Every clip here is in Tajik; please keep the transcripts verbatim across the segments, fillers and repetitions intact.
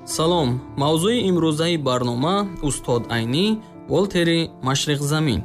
салом. мавзӯи имрӯзаи барнома устод Айнӣ, Волтери Машриқзамин.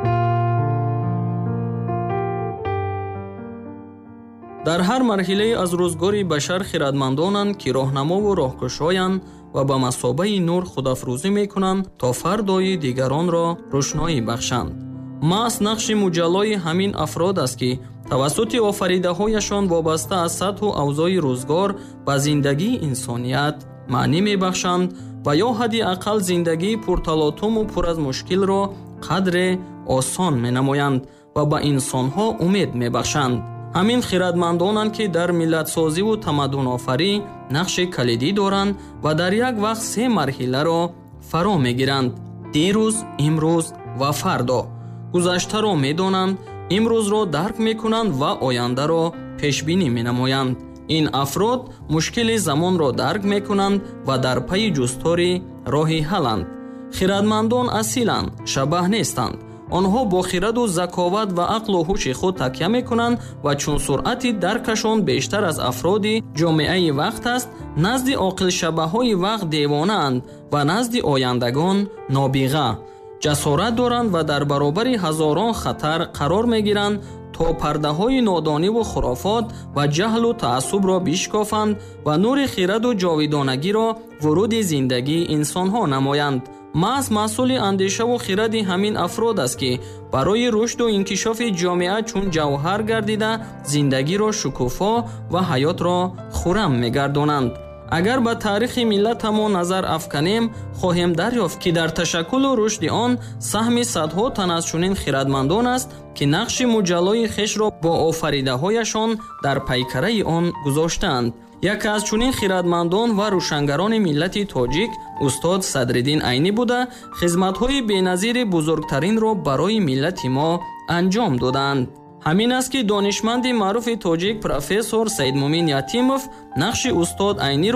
дар ҳар марҳилаи аз рӯзгори башар хиратмандонанд, ки роҳнамову роҳкушоянд ва ба масобаи нур худафрӯзӣ мекунанд, то фардои дигаронро рӯшноӣ бахшанд. маҳз нақши муҷаллои ҳамин афрод аст, ки тавассути офаридаҳояшон вобаста аз сатҳу авзои рӯзгор ба зиндагии инсоният маънӣ мебахшанд ва ё ҳадди ақал зиндагии пурталотуму пур аз мушкилро қадре осон менамоянд ва ба инсонҳо умед мебахшанд. ҳамин хиратмандонанд, ки дар миллатсозиву тамаддунофарӣ нақши калидӣ доранд ва дар як вақт се марҳиларо фаро мегиранд: дирӯз, имрӯз ва фардо. гузаштаро медонанд, имрӯзро дарк мекунанд ва ояндаро пешбинӣ менамоянд. ин афрод мушкили замонро дарк мекунанд ва дар пайи ҷустори роҳи ҳалланд. хиратмандон асиланд, шабаҳ нестанд. онҳо бо хираду заковат ва ақлу ҳуши худ такя мекунанд ва чун суръати даркашон бештар аз афроди ҷомеаи вақт аст, назди оқилшабаҳои вақт девонаанд ва назди ояндагон нобиға. ҷасорат доранд ва дар баробари ҳазорон хатар қарор мегиранд, то пардаҳои нодониву хурофот ва ҷаҳлу таассубро бишкофанд ва нури хираду ҷовидонагиро вуруди зиндагии инсонҳо намоянд. маҳз маҳсули андешаву хиради ҳамин афрод аст, ки барои рушду инкишофи ҷомеа чун ҷавҳар гардида, зиндагиро шукуфо ва ҳаётро хуррам мегардонанд. агар ба таърихи миллатамон назар афканем, хоҳем дарёфт, ки дар ташаккулу рушди он саҳми садҳо тан аз чунин хиратмандон аст, ки нақши муҷаллои хешро бо офаридаҳояшон дар пайкараи он гузоштаанд. яке аз чунин хиратмандон ва рӯшангарони миллати тоҷик устод Садриддин Айнӣ буда, хизматҳои беназири бузургтаринро барои миллати мо анҷом доданд. ҳамин аст, ки донишманди маъруфи тоҷик профессор Саидмуъмин Ятимов нақши устод Айниро